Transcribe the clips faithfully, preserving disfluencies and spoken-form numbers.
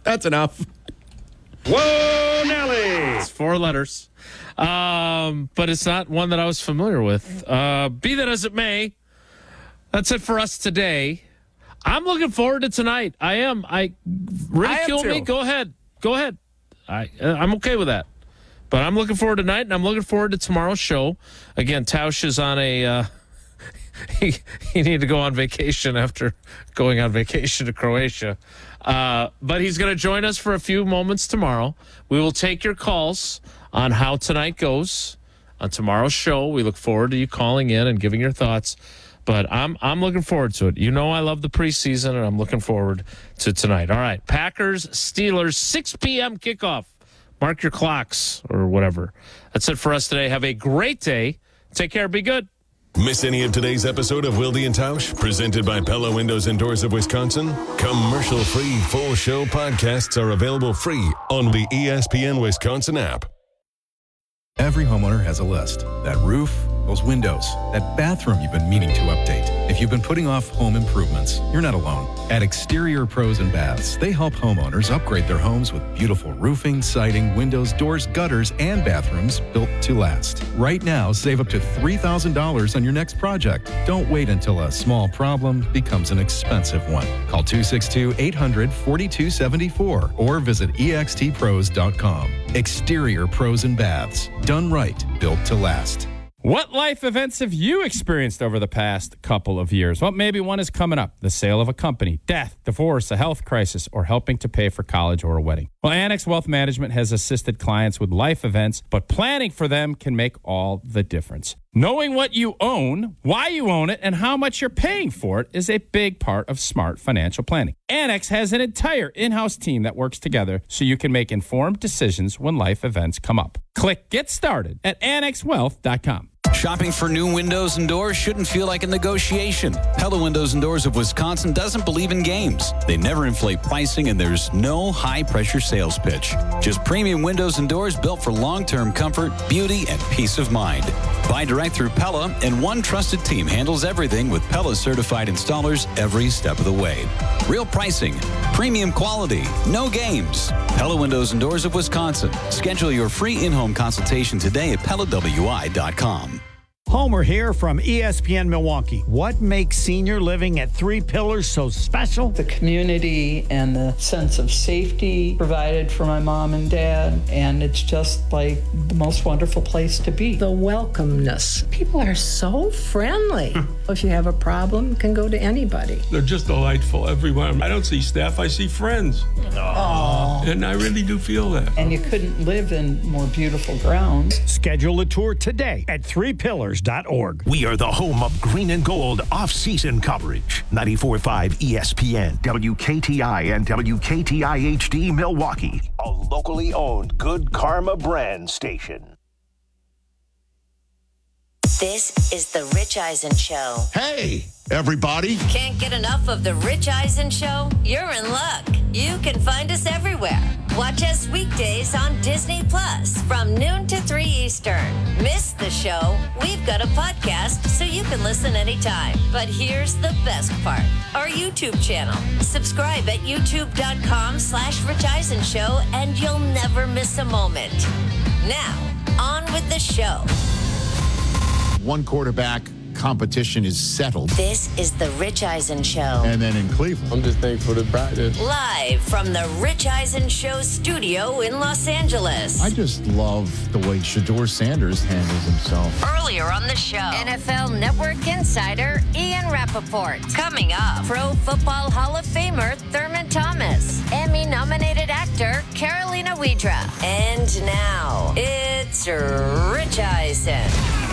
That's enough. Whoa, Nelly! It's four letters. Um, but it's not one that I was familiar with. Uh, be that as it may, that's it for us today. I'm looking forward to tonight. I am. I ridicule I am me. Go ahead. Go ahead. I I'm okay with that. But I'm looking forward to tonight, and I'm looking forward to tomorrow's show. Again, Tausch is on a. Uh, he he needed to go on vacation after going on vacation to Croatia, uh, but he's going to join us for a few moments tomorrow. We will take your calls on how tonight goes on tomorrow's show. We look forward to you calling in and giving your thoughts. But I'm I'm looking forward to it. You know I love the preseason, and I'm looking forward to tonight. All right, Packers, Steelers, six p.m. kickoff. Mark your clocks or whatever. That's it for us today. Have a great day. Take care. Be good. Miss any of today's episode of Wilde and Tausch, presented by Pella Windows and Doors of Wisconsin? Commercial-free full show podcasts are available free on the E S P N Wisconsin app. Every homeowner has a list. That roof, those windows, that bathroom you've been meaning to update. If you've been putting off home improvements, you're not alone. At Exterior Pros and Baths, they help homeowners upgrade their homes with beautiful roofing, siding, windows, doors, gutters, and bathrooms built to last. Right now, save up to three thousand dollars on your next project. Don't wait until a small problem becomes an expensive one. Call two six two, eight hundred, four two seven four or visit e x t pros dot com. Exterior Pros and Baths. Done right, built to last. What life events have you experienced over the past couple of years? Well, maybe one is coming up. The sale of a company, death, divorce, a health crisis, or helping to pay for college or a wedding. Well, Annex Wealth Management has assisted clients with life events, but planning for them can make all the difference. Knowing what you own, why you own it, and how much you're paying for it is a big part of smart financial planning. Annex has an entire in-house team that works together so you can make informed decisions when life events come up. Click Get Started at annex wealth dot com. Shopping for new windows and doors shouldn't feel like a negotiation. Pella Windows and Doors of Wisconsin doesn't believe in games. They never inflate pricing, and there's no high-pressure sales pitch. Just premium windows and doors built for long-term comfort, beauty, and peace of mind. Buy direct through Pella, and one trusted team handles everything with Pella-certified installers every step of the way. Real pricing, premium quality, no games. Pella Windows and Doors of Wisconsin. Schedule your free in-home consultation today at pella w i dot com. Homer here from E S P N Milwaukee. What makes senior living at Three Pillars so special? The community and the sense of safety provided for my mom and dad, and it's just like the most wonderful place to be. The welcomeness. People are so friendly. If you have a problem, you can go to anybody. They're just delightful everywhere. I don't see staff, I see friends. Aww. And I really do feel that. And you couldn't live in more beautiful grounds. Schedule a tour today at three pillars dot org. We are the home of green and gold off-season coverage. ninety-four point five E S P N, W K T I, and W K T I H D Milwaukee. A locally owned Good Karma brand station. This is the Rich Eisen Show. Hey, everybody. Can't get enough of the Rich Eisen Show? You're in luck. You can find us everywhere. Watch us weekdays on Disney Plus from noon to three Eastern. Miss the show? We've got a podcast so you can listen anytime. But here's the best part. Our YouTube channel. Subscribe at youtube.com slash Rich Eisen Show and you'll never miss a moment. Now, on with the show. One quarterback competition is settled. This is the Rich Eisen Show. And then in Cleveland. I'm just thankful to practice. Live from the Rich Eisen Show studio in Los Angeles. I just love the way Shedeur Sanders handles himself. Earlier on the show, N F L Network insider Ian Rappaport. Coming up, Pro Football Hall of Famer Thurman Thomas. Emmy-nominated actor Carolina Widra. And now, it's Rich Eisen.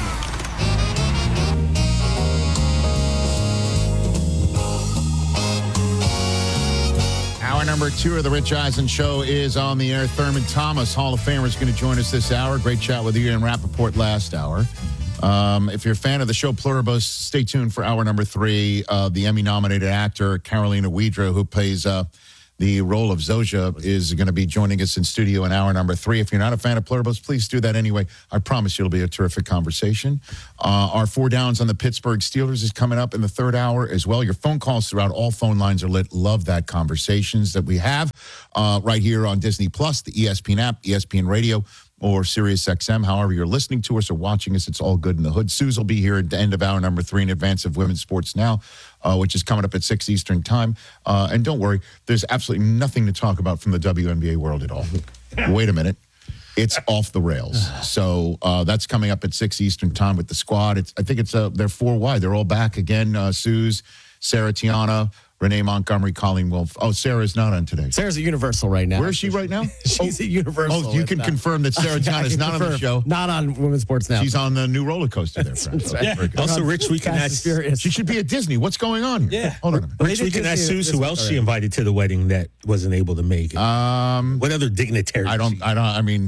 Hour number two of the Rich Eisen Show is on the air. Thurman Thomas, Hall of Famer, is going to join us this hour. Great chat with Ian Rappaport last hour. Um, if you're a fan of the show Pluribus, stay tuned for hour number three. Uh, the Emmy-nominated actor Carolina Widra, who plays uh, the role of Zoja, is going to be joining us in studio in hour number three. If you're not a fan of Pluribus, please do that anyway. I promise you it'll be a terrific conversation. Uh, our four downs on the Pittsburgh Steelers is coming up in the third hour as well. Your phone calls throughout, all phone lines are lit. Love that conversations that we have uh, right here on Disney Plus, the E S P N app, E S P N Radio, or Sirius X M. However you're listening to us or watching us, it's all good in the hood. Suze will be here at the end of hour number three in advance of Women's Sports Now, uh, which is coming up at six Eastern time. Uh, and don't worry, there's absolutely nothing to talk about from the W N B A world at all. Wait a minute. It's off the rails. So uh, that's coming up at six Eastern time with the squad. It's I think it's uh, they're four wide. They're all back again. Uh, Suze, Sarah Tiana, Renee Montgomery, Colleen Wolf. Oh, Sarah's not on today. Sarah's at Universal right now. Where is she right now? She's oh, at Universal. Oh, you can uh, confirm that Sarah Tiana is not confirm. on the show. Not on Women's Sports Now. She's on the new roller coaster there, friends. Right. Yeah. Also, Rich, we can ask. She should be at Disney. What's going on here? Yeah. Hold on a minute. Rich, we can ask Suze who else she invited to the wedding that wasn't able to make it. Um, what other dignitary? I don't. I don't. I mean,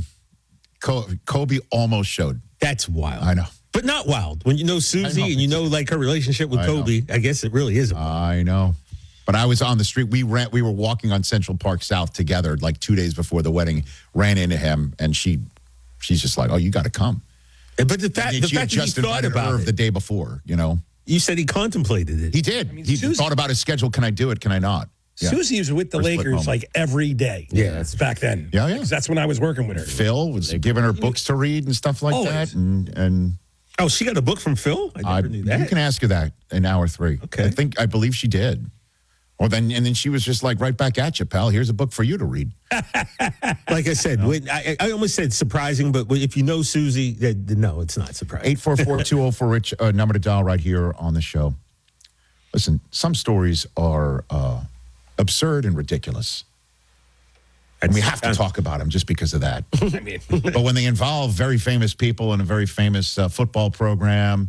Kobe almost showed. That's wild. I know. But not wild. When you know Susie know. and you know like her relationship with I Kobe, know. I guess it really is. I know. But I was on the street. We ran. We were walking on Central Park South together, like two days before the wedding. Ran into him, and she, she's just like, "Oh, you got to come." But the fact, the she fact that he just thought invited about her it the day before, you know. You said he contemplated it. He did. I mean, he Susie, thought about his schedule. Can I do it? Can I not? Yeah. Susie was with the First Lakers like every day. Yeah, that's back then. Yeah, yeah. That's when I was working with her. Phil was giving her books to read and stuff like Always. that, and and. Oh, she got a book from Phil? I never I, knew that. You can ask her that in hour three. Okay. I think, I believe she did. Or then, and then she was just like, right back at you, pal. Here's a book for you to read. Like I said, no. when, I, I almost said surprising, but if you know Susie, uh, no, it's not surprising. eight four four, two oh four, Rich, uh, number to dial right here on the show. Listen, some stories are uh, absurd and ridiculous. And we have to talk about them just because of that. I mean, but when they involve very famous people in a very famous uh, football program,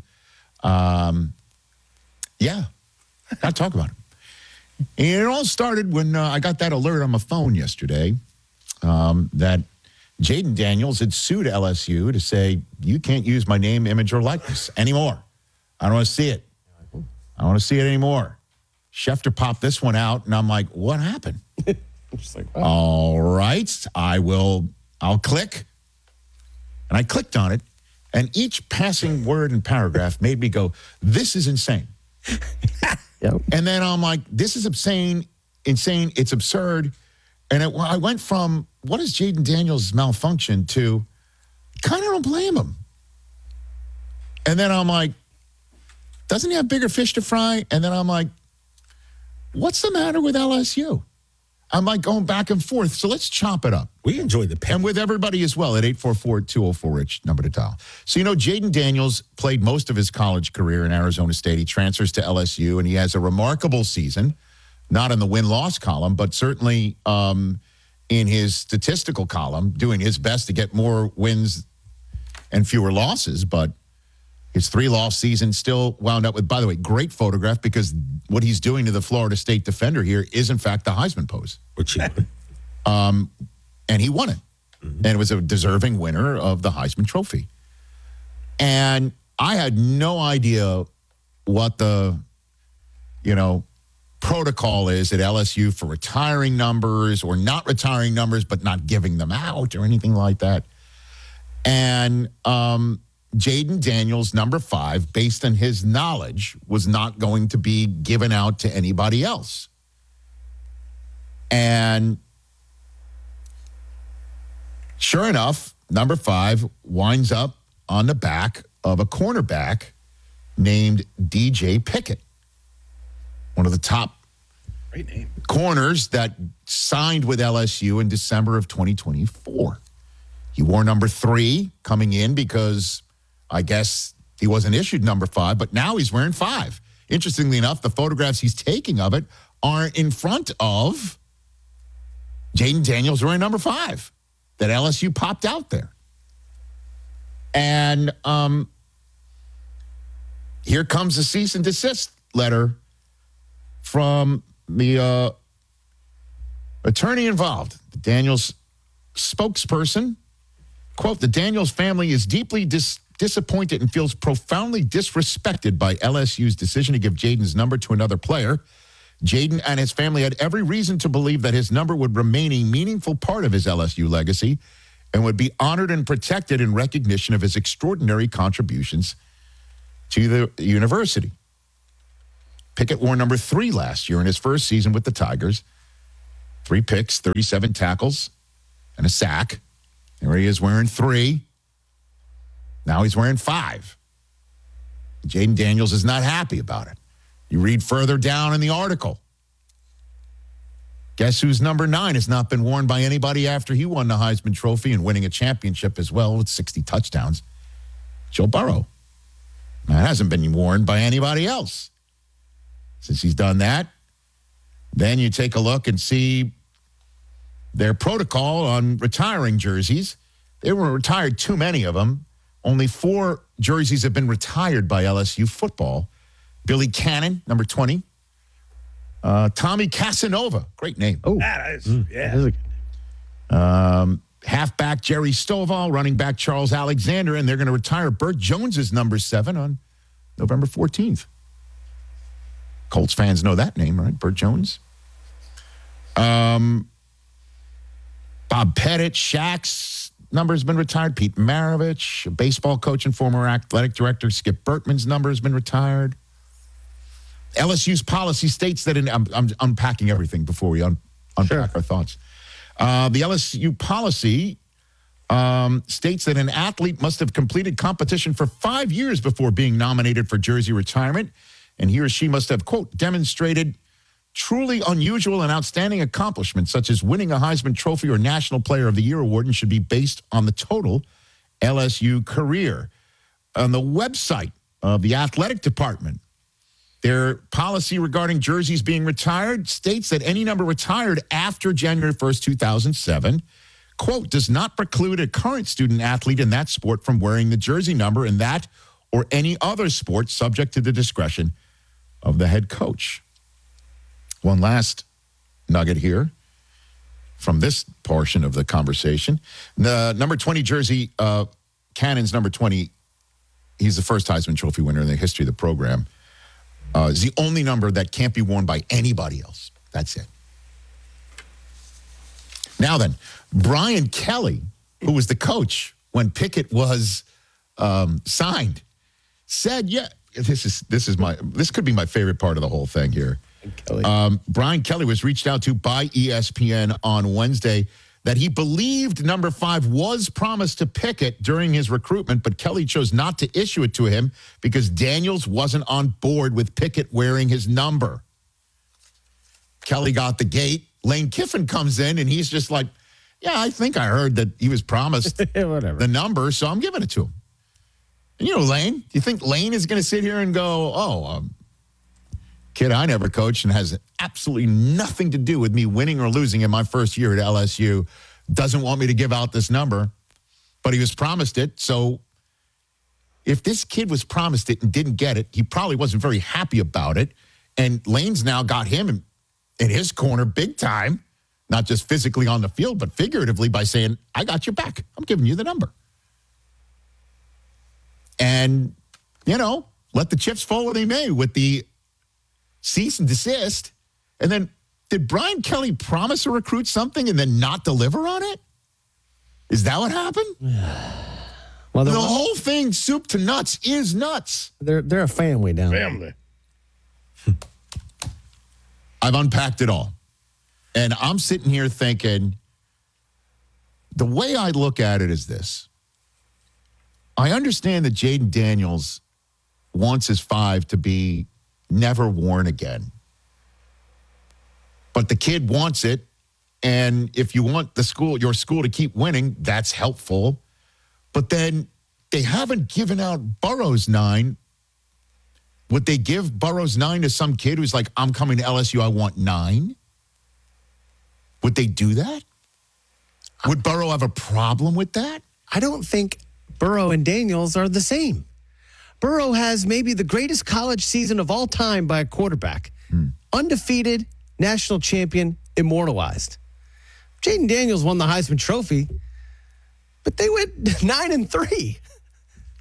um, yeah, got to talk about it. And it all started when uh, I got that alert on my phone yesterday um, that Jaden Daniels had sued L S U to say, you can't use my name, image, or likeness anymore. I don't want to see it. I don't want to see it anymore. Schefter popped this one out, and I'm like, what happened? Just like, all right, I will, I'll click. And I clicked on it, and each passing word and paragraph made me go, this is insane. Yep. And then I'm like, this is insane, insane, it's absurd. And it, I went from, what is Jaden Daniels' malfunction to, kind of don't blame him. And then I'm like, doesn't he have bigger fish to fry? And then I'm like, what's the matter with L S U? I'm like going back and forth. So let's chop it up. We enjoy the pen. And with everybody as well at eight four four, two oh four, Rich, number to dial. So, you know, Jaden Daniels played most of his college career in Arizona State. He transfers to L S U, and he has a remarkable season, not in the win-loss column, but certainly um, in his statistical column, doing his best to get more wins and fewer losses. But his three-loss season still wound up with, by the way, great photograph, because what he's doing to the Florida State defender here is, in fact, the Heisman pose. Which he um, and he won it. Mm-hmm. And it was a deserving winner of the Heisman Trophy. And I had no idea what the, you know, protocol is at L S U for retiring numbers or not retiring numbers, but not giving them out or anything like that. And um, Jaden Daniels, number five, based on his knowledge, was not going to be given out to anybody else. And sure enough, number five winds up on the back of a cornerback named D J Pickett, one of the top great name. corners that signed with L S U in December of twenty twenty-four. He wore number three coming in because I guess he wasn't issued number five, but now he's wearing five. Interestingly enough, the photographs he's taking of it are in front of Jaden Daniels wearing number five that L S U popped out there. And um, here comes a cease and desist letter from the uh, attorney involved, the Daniels spokesperson. Quote, the Daniels family is deeply dis- disappointed and feels profoundly disrespected by L S U's decision to give Jaden's number to another player. Jaden and his family had every reason to believe that his number would remain a meaningful part of his L S U legacy and would be honored and protected in recognition of his extraordinary contributions to the university. Pickett wore number three last year in his first season with the Tigers. Three picks, thirty-seven tackles, and a sack. There he is wearing three. Now he's wearing five. Jaden Daniels is not happy about it. You read further down in the article. Guess whose number nine has not been worn by anybody after he won the Heisman Trophy and winning a championship as well with sixty touchdowns? Joe Burrow. That hasn't been worn by anybody else since he's done that. Then you take a look and see their protocol on retiring jerseys. They were retired too many of them. Only four jerseys have been retired by L S U football. Billy Cannon, number twenty. Uh, Tommy Casanova, great name. Oh, that is, mm, yeah. That is a- um, halfback Jerry Stovall, running back Charles Alexander, and they're going to retire Burt Jones's number seven on November fourteenth. Colts fans know that name, right? Burt Jones. Um, Bob Pettit, Shaq's number has been retired. Pete Maravich, a baseball coach and former athletic director Skip Bertman's number has been retired. L S U's policy states that in, I'm, I'm unpacking everything before we un, unpack sure. our thoughts. Uh, the L S U policy um, states that an athlete must have completed competition for five years before being nominated for jersey retirement, and he or she must have, quote, demonstrated truly unusual and outstanding accomplishments, such as winning a Heisman Trophy or National Player of the Year award, and should be based on the total L S U career. On the website of the athletic department, their policy regarding jerseys being retired states that any number retired after January first, two thousand seven, quote, does not preclude a current student athlete in that sport from wearing the jersey number in that or any other sport, subject to the discretion of the head coach. One last nugget here from this portion of the conversation. The number twenty jersey, uh, Cannon's number twenty, he's the first Heisman Trophy winner in the history of the program. Uh, is the only number that can't be worn by anybody else. That's it. Now then, Brian Kelly, who was the coach when Pickett was um, signed, said, "Yeah, this is this is my this could be my favorite part of the whole thing here." Kelly. Um, Brian Kelly was reached out to by E S P N on Wednesday that he believed number five was promised to Pickett during his recruitment, but Kelly chose not to issue it to him because Daniels wasn't on board with Pickett wearing his number. Kelly got the gate. Lane Kiffin comes in, and he's just like, yeah, I think I heard that he was promised Whatever. the number, so I'm giving it to him. And you know, Lane, do you think Lane is going to sit here and go, oh, um, kid I never coached and has absolutely nothing to do with me winning or losing in my first year at L S U, doesn't want me to give out this number, but he was promised it. So if this kid was promised it and didn't get it, he probably wasn't very happy about it. And Lane's now got him in, in his corner big time, not just physically on the field, but figuratively by saying, I got your back. I'm giving you the number. And, you know, let the chips fall where they may with the cease and desist. And then did Brian Kelly promise to recruit something and then not deliver on it? Is that what happened? Well, the whole thing, soup to nuts, is nuts. They're they're a family down there. Family. I've unpacked it all. And I'm sitting here thinking, the way I look at it is this. I understand that Jaden Daniels wants his five to be never worn again. But the kid wants it, and if you want the school, your school to keep winning, that's helpful. But then they haven't given out Burrow's nine. Would they give Burrow's nine to some kid who's like, I'm coming to L S U, I want nine? Would they do that? Would Burrow have a problem with that? I don't think Burrow and Daniels are the same. Burrow has maybe the greatest college season of all time by a quarterback. Hmm. Undefeated, national champion, immortalized. Jaden Daniels won the Heisman Trophy, but they went nine and three.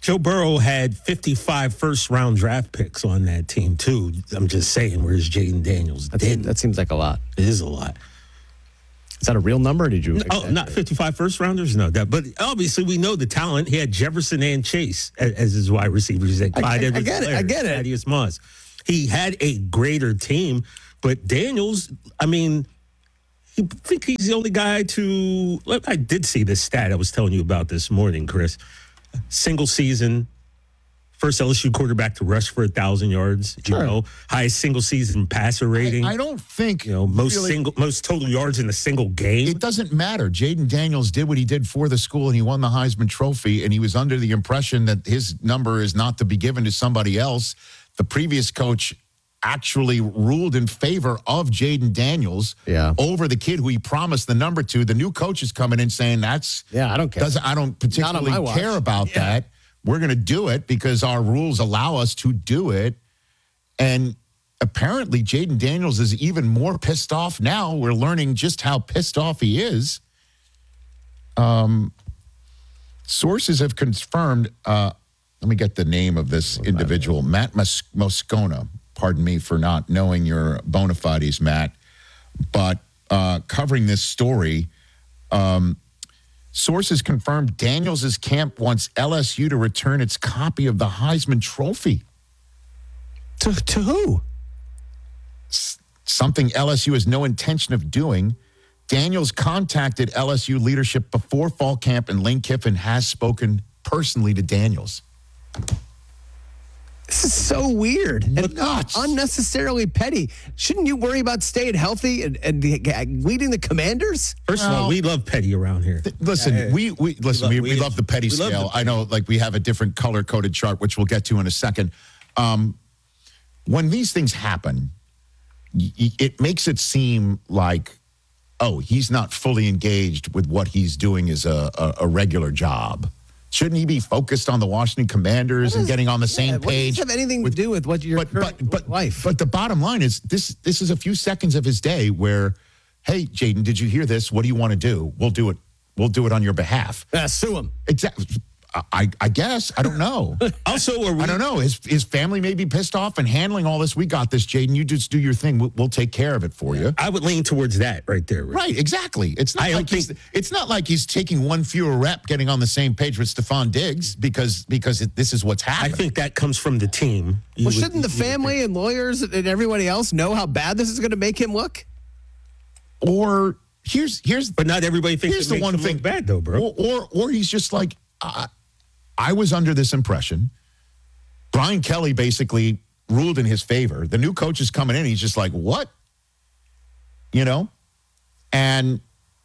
Joe Burrow had fifty-five first-round draft picks on that team, too. I'm just saying, whereas Jaden Daniels That, didn't. that seems like a lot. It is a lot. Is that a real number? Or did you? Oh, not fifty-five first-rounders? No. That, but obviously, we know the talent. He had Jefferson and Chase as, as his wide receivers. He had I- Clyde I- I Edwards get it, I Helaire, get it. Thaddeus Moss. He had a greater team, but Daniels, I mean, I think he's the only guy to. Look, I did see this stat I was telling you about this morning, Chris. Single season, first L S U quarterback to rush for a thousand yards. Sure. You know, highest single season passer rating. I, I don't think you know most really- single most total yards in a single game. It doesn't matter. Jaden Daniels did what he did for the school, and he won the Heisman Trophy, and he was under the impression that his number is not to be given to somebody else. The previous coach actually ruled in favor of Jaden Daniels Yeah. over the kid who he promised the number to. The new coach is coming in saying that's Yeah, I don't care. doesn't I don't Not on particularly my watch. care about that. We're going to do it because our rules allow us to do it. And apparently Jaden Daniels is even more pissed off now. We're learning just how pissed off he is. Um, sources have confirmed, uh, let me get the name of this individual, Matt Mos- Moscona. Pardon me for not knowing your bona fides, Matt. But uh, covering this story, um, sources confirmed Daniels' camp wants L S U to return its copy of the Heisman Trophy. To, to who? S- something L S U has no intention of doing. Daniels contacted L S U leadership before fall camp, and Lane Kiffin has spoken personally to Daniels. This is so weird and Nuts. unnecessarily petty. Shouldn't you worry about staying healthy and, and leading the Commanders? First of all, Well- we love petty around here. Th- Listen, Yeah, we we listen. love- We, we we- love the petty we love scale. the I know, like we have a different color coded chart, which we'll get to in a second. Um, when these things happen, y- y- it makes it seem like, oh, he's not fully engaged with what he's doing as a, a, a regular job. Shouldn't he be focused on the Washington Commanders and does- getting on the yeah, same what does page? this have anything to do with what your but but current but life? But the bottom line is this: this is a few seconds of his day where, hey, Jaden, did you hear this? What do you want to do? We'll do it. We'll do it on your behalf. Uh, sue him. Exactly. I, I guess. I don't know. Also, are we, I don't know. His his family may be pissed off and handling all this. We got this, Jaden. You just do your thing. We'll, we'll take care of it for you. I would lean towards that right there. Rick. Right, exactly. It's not I don't like he's, think- it's not like he's taking one fewer rep, getting on the same page with Stephon Diggs because because it, this is what's I happening. think that comes from the team. You Well, would- shouldn't the you would family and lawyers and everybody else know how bad this is going to make him look? Or here's here's But not everybody thinks here's it the makes one him thing look bad, though, bro. Or or, or he's just like uh, I was under this impression. Brian Kelly basically ruled in his favor. The new coach is coming in. He's just like, what? You know? And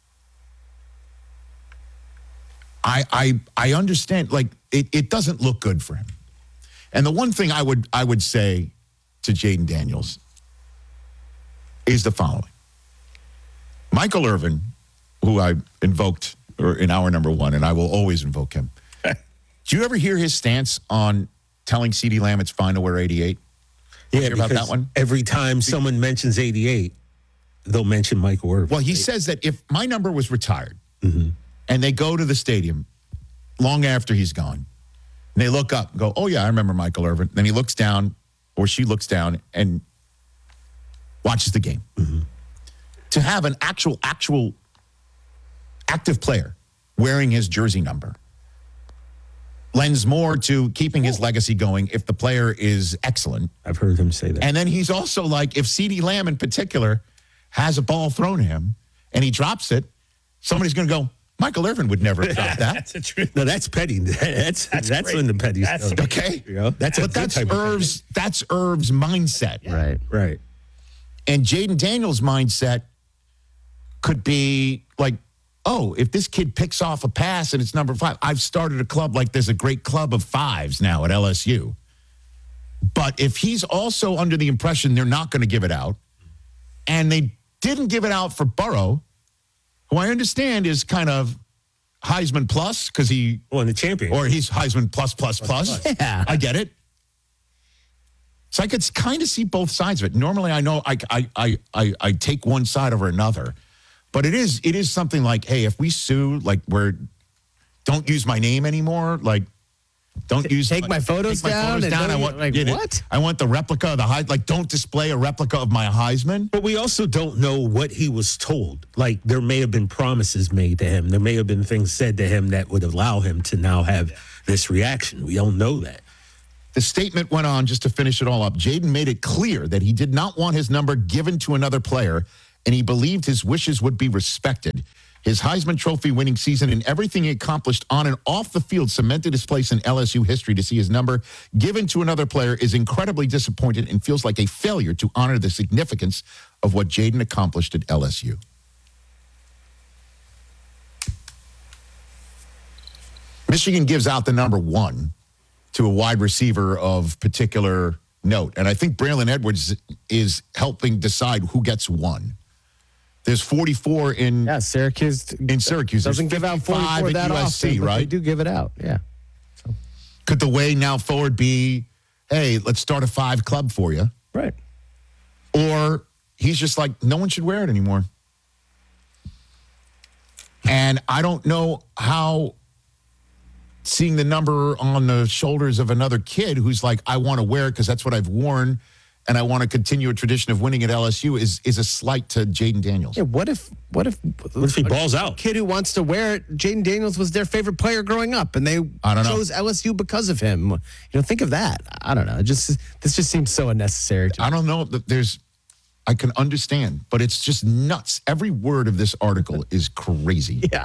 I I I understand, like, it, it doesn't look good for him. And the one thing I would I would say to Jaden Daniels is the following. Michael Irvin, who I invoked or in hour number one, and I will always invoke him. Do you ever hear his stance on telling CeeDee Lamb it's fine to wear eighty-eight? Yeah, hear about because that one? every time someone mentions eighty-eight, they'll mention Michael Irvin. Well, he says that if my number was retired and they go to the stadium long after he's gone, and they look up and go, oh, yeah, I remember Michael Irvin. Then he looks down, or she looks down and watches the game. To have an actual, actual active player wearing his jersey number lends more to keeping his legacy going if the player is excellent. I've heard him say that. And then he's also like, if CeeDee Lamb in particular has a ball thrown at him and he drops it, somebody's going to go, Michael Irvin would never have dropped that. That's a true. No, that's petty. That's that's, that's when the petty That's stuff. Okay. You know, that's a but good that's type of Irv's that's Irv's mindset. Right. Right. And Jaden Daniels' mindset could be like, oh, if this kid picks off a pass and it's number five, I've started a club like there's a great club of fives now at L S U. But if he's also under the impression they're not going to give it out, and they didn't give it out for Burrow, who I understand is kind of Heisman plus because he won the champion, or he's Heisman plus plus plus. plus. Yeah. I get it. So I could kind of see both sides of it. Normally, I know I I I I, I take one side over another, but it is it is something like, hey, if we sue, like we're don't use my name anymore, like Don't use Take my photos take my down Photos and down. I don't- want like, yeah, what? I want the replica of the Heisman. Like, don't display a replica of my Heisman. But we also don't know what he was told. Like, there may have been promises made to him. There may have been things said to him that would allow him to now have this reaction. We don't know that. The statement went on, just to finish it all up. Jaden made it clear that he did not want his number given to another player, and he believed his wishes would be respected. His Heisman Trophy winning season and everything he accomplished on and off the field cemented his place in L S U history. To see his number given to another player is incredibly disappointed and feels like a failure to honor the significance of what Jaden accomplished at L S U. Michigan gives out the number one to a wide receiver of particular note. And I think Braylon Edwards is helping decide who gets one. There's forty-four in yeah, Syracuse. In Syracuse. Doesn't give out forty-four that U S C, often, but right? they do give it out, yeah. So. Could the way now forward be, hey, let's start a five club for you? Right. Or he's just like, no one should wear it anymore. And I don't know how seeing the number on the shoulders of another kid who's like, I want to wear it because that's what I've worn and I want to continue a tradition of winning at L S U is is a slight to Jaden Daniels. Yeah, what if what if what if he balls out? A kid who wants to wear it, Jaden Daniels was their favorite player growing up and they I don't know. chose L S U because of him. You know, think of that. I don't know. It just this just seems so unnecessary to I don't know that there's I can understand, but it's just nuts. Every word of this article is crazy. Yeah.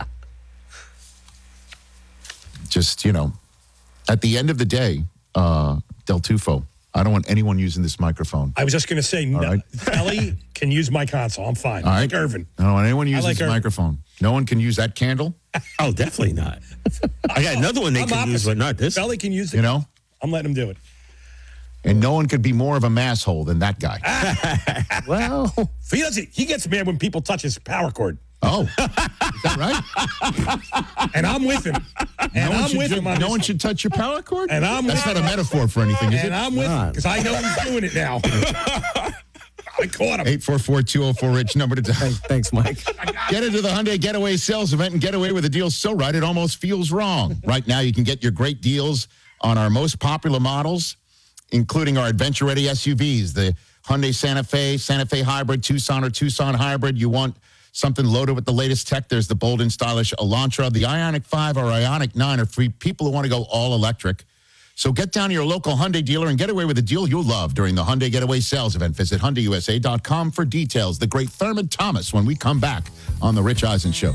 Just, you know, at the end of the day, uh, Del Tufo, I don't want anyone using this microphone. I was just going to say, no, right. Ellie can use my console. I'm fine. All right. Like Irvin. I don't want anyone using like this Irvin. microphone. No one can use that candle. Oh, definitely not. I got another one they I'm can use, opposite. but not this. Ellie can use it. You know? I'm letting him do it. And no one could be more of a masshole than that guy. Well, he doesn't. He gets mad when people touch his power cord. Oh, is that right? And I'm with him. And no one I'm should, with him. On no this. one should touch your power cord? And I'm That's with not a metaphor for anything, is and it? I'm with him because I know he's doing it now. I caught him. eight four four, two oh four, Rich, number to dial. Thanks, Mike. Get into the Hyundai Getaway sales event and get away with a deal so right it almost feels wrong. Right now, you can get your great deals on our most popular models, including our adventure-ready S U Vs, the Hyundai Santa Fe, Santa Fe Hybrid, Tucson or Tucson Hybrid. You want something loaded with the latest tech. There's the bold and stylish Elantra. The Ioniq five or Ioniq nine are for people who want to go all electric. So get down to your local Hyundai dealer and get away with a deal you'll love during the Hyundai Getaway sales event. Visit Hyundai U S A dot com for details. The great Thurman Thomas when we come back on The Rich Eisen Show.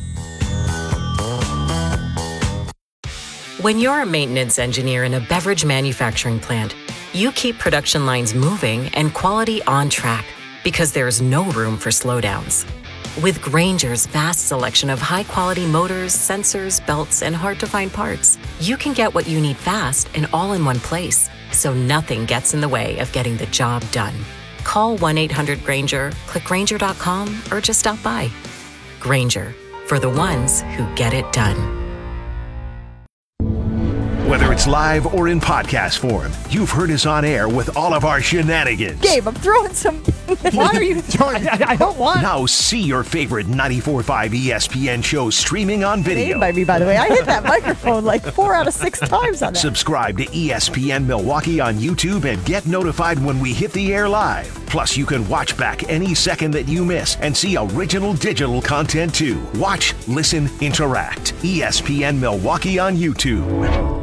When you're a maintenance engineer in a beverage manufacturing plant, you keep production lines moving and quality on track because there's no room for slowdowns. With Grainger's vast selection of high-quality motors, sensors, belts, and hard-to-find parts, you can get what you need fast and all in one place, so nothing gets in the way of getting the job done. Call one eight hundred Grainger, click Grainger dot com, or just stop by. Grainger, for the ones who get it done. Whether it's live or in podcast form, you've heard us on air with all of our shenanigans. Gabe, I'm throwing some. Why are you throwing? I, I don't want. Now see your favorite ninety-four point five E S P N shows streaming on video. Gabe by me, by the way. I hit that microphone like four out of six times on that. Subscribe to E S P N Milwaukee on YouTube and get notified when we hit the air live. Plus, you can watch back any second that you miss and see original digital content too. Watch, listen, interact. E S P N Milwaukee on YouTube.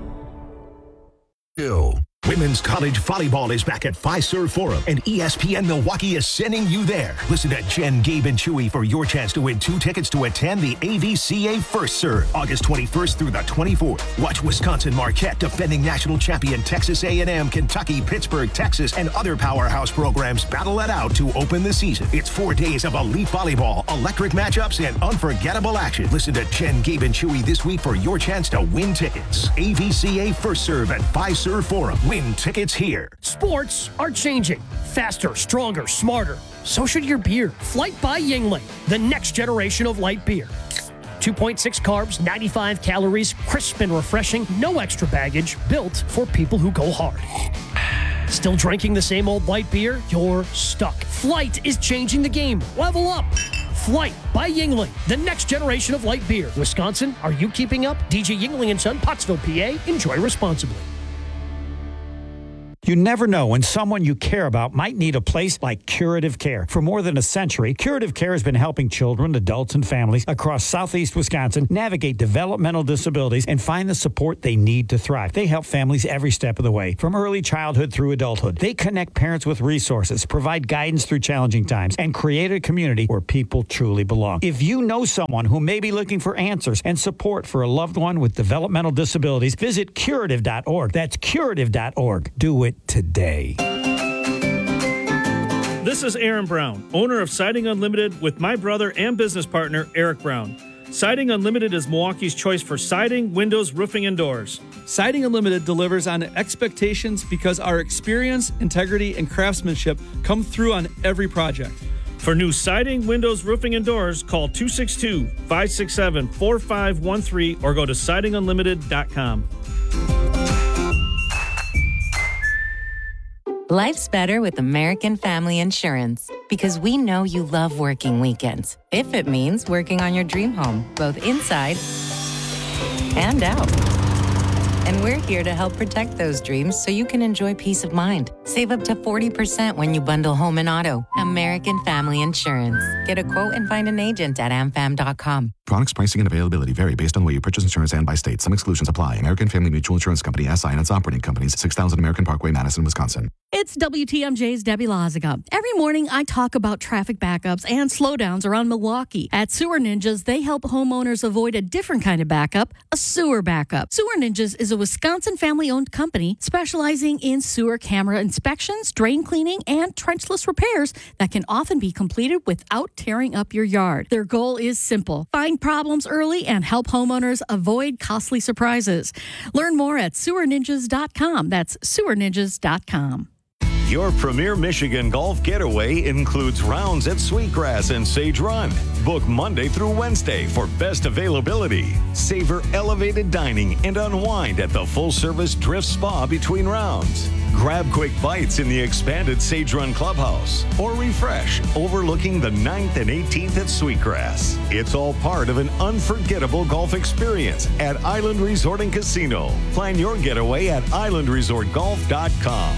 Women's college volleyball is back at Fiserv Forum, and E S P N Milwaukee is sending you there. Listen to Jen, Gabe, and Chewy for your chance to win two tickets to attend the A V C A First Serve, August twenty-first through the twenty-fourth. Watch Wisconsin Marquette, defending national champion Texas A and M, Kentucky, Pittsburgh, Texas, and other powerhouse programs battle it out to open the season. It's four days of elite volleyball, electric matchups, and unforgettable action. Listen to Jen, Gabe, and Chewy this week for your chance to win tickets. A V C A First Serve at Fiserv Forum. Win tickets here. Sports are changing. Faster, stronger, smarter. So should your beer. Flight by Yuengling, the next generation of light beer. two point six carbs, ninety-five calories, crisp and refreshing, no extra baggage, built for people who go hard. Still drinking the same old light beer? You're stuck. Flight is changing the game. Level up. Flight by Yingling, the next generation of light beer. Wisconsin, are you keeping up? D J Yingling and Son, Pottsville, P A. Enjoy responsibly. You never know when someone you care about might need a place like Curative Care. For more than a century, Curative Care has been helping children, adults, and families across southeast Wisconsin navigate developmental disabilities and find the support they need to thrive. They help families every step of the way, from early childhood through adulthood. They connect parents with resources, provide guidance through challenging times, and create a community where people truly belong. If you know someone who may be looking for answers and support for a loved one with developmental disabilities, visit curative dot org. That's curative dot org. Do it today. This is Aaron Brown, owner of Siding Unlimited with my brother and business partner, Eric Brown. Siding Unlimited is Milwaukee's choice for siding, windows, roofing, and doors. Siding Unlimited delivers on expectations because our experience, integrity, and craftsmanship come through on every project. For new siding, windows, roofing, and doors, call two six two, five six seven, four five one three or go to siding unlimited dot com. Life's better with American Family Insurance because we know you love working weekends. If it means working on your dream home, both inside and out. And we're here to help protect those dreams so you can enjoy peace of mind. Save up to forty percent when you bundle home and auto. American Family Insurance. Get a quote and find an agent at am fam dot com. Products, pricing, and availability vary based on where you purchase insurance and by state. Some exclusions apply. American Family Mutual Insurance Company, S I and its operating companies, six thousand American Parkway, Madison, Wisconsin. It's W T M J's Debbie Loziga. Every morning, I talk about traffic backups and slowdowns around Milwaukee. At Sewer Ninjas, they help homeowners avoid a different kind of backup, a sewer backup. Sewer Ninjas is a Wisconsin family-owned company specializing in sewer camera inspections, drain cleaning, and trenchless repairs that can often be completed without tearing up your yard. Their goal is simple: find problems early and help homeowners avoid costly surprises. Learn more at sewer ninjas dot com. That's sewer ninjas dot com. Your premier Michigan golf getaway includes rounds at Sweetgrass and Sage Run. Book Monday through Wednesday for best availability. Savor elevated dining and unwind at the full-service Drift Spa between rounds. Grab quick bites in the expanded Sage Run Clubhouse or refresh overlooking the ninth and eighteenth at Sweetgrass. It's all part of an unforgettable golf experience at Island Resort and Casino. Plan your getaway at island resort golf dot com.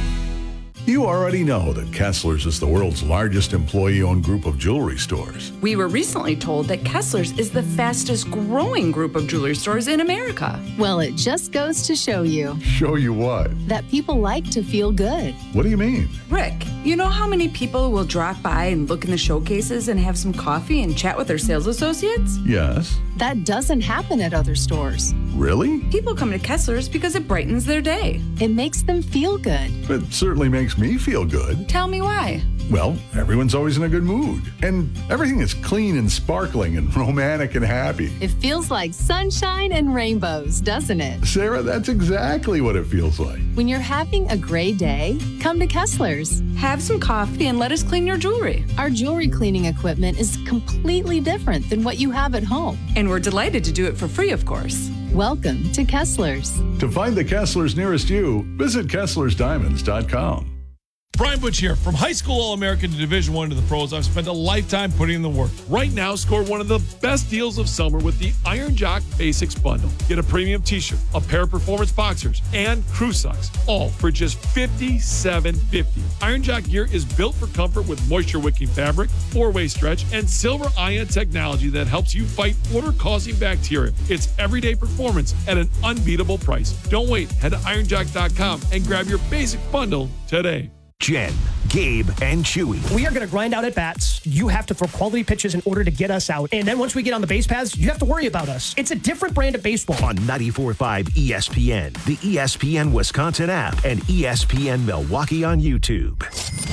You already know that Kessler's is the world's largest employee-owned group of jewelry stores. We were recently told that Kessler's is the fastest growing group of jewelry stores in America. Well, it just goes to show you. Show you what? That people like to feel good. What do you mean? Rick, you know how many people will drop by and look in the showcases and have some coffee and chat with their sales associates? Yes. That doesn't happen at other stores. Really? People come to Kessler's because it brightens their day. It makes them feel good. It certainly makes me feel good. Tell me why. Well, everyone's always in a good mood. And everything is clean and sparkling and romantic and happy. It feels like sunshine and rainbows, doesn't it? Sarah, that's exactly what it feels like. When you're having a gray day, come to Kessler's. Have some coffee and let us clean your jewelry. Our jewelry cleaning equipment is completely different than what you have at home. And we're delighted to do it for free, of course. Welcome to Kessler's. To find the Kessler's nearest you, visit kesslers diamonds dot com. Brian Butch here. From high school All-American to Division One to the pros, I've spent a lifetime putting in the work. Right now, score one of the best deals of summer with the Iron Jock Basics Bundle. Get a premium t-shirt, a pair of performance boxers, and crew socks, all for just fifty-seven fifty. Iron Jock gear is built for comfort with moisture-wicking fabric, four-way stretch, and silver ion technology that helps you fight odor-causing bacteria. It's everyday performance at an unbeatable price. Don't wait. Head to iron jock dot com and grab your basic bundle today. Jen, Gabe, and Chewy. We are going to grind out at bats. You have to throw quality pitches in order to get us out. And then once we get on the base paths, you have to worry about us. It's a different brand of baseball. On ninety-four point five E S P N, the E S P N Wisconsin app, and E S P N Milwaukee on YouTube.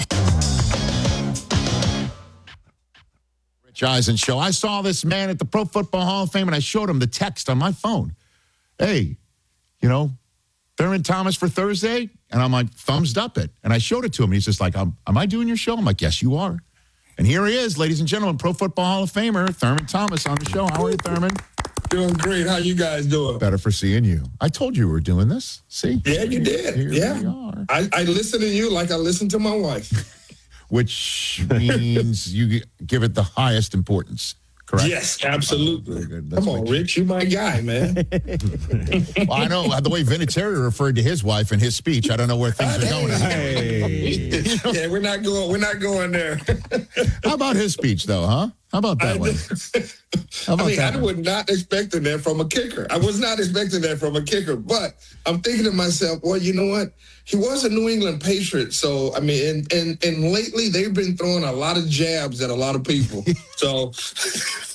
Rich Eisen Show. I saw this man at the Pro Football Hall of Fame, and I showed him the text on my phone. Hey, you know, Thurman Thomas for Thursday? And I'm like, thumbs up it. And I showed it to him. He's just like, am, am I doing your show? I'm like, yes, you are. And here he is, ladies and gentlemen, Pro Football Hall of Famer, Thurman Thomas on the show. How are you, Thurman? Doing great. How you guys doing? Better for seeing you. I told you we were doing this. See? Yeah, you did. Here yeah. we are. I, I listen to you like I listen to my wife. which means you give it the highest importance. Correct? Yes, absolutely. Come Come on, Rich, you my guy, man. Well, I know the way Vinatieri referred to his wife in his speech. I don't know where things are going. Hey. Yeah, we're not going. We're not going there. How about his speech, though? Huh? How about that I, one? How about I mean, that I one? was not expecting that from a kicker. I was not expecting that from a kicker. But I'm thinking to myself, well, you know what? He was a New England Patriot, so I mean, and and and lately they've been throwing a lot of jabs at a lot of people. So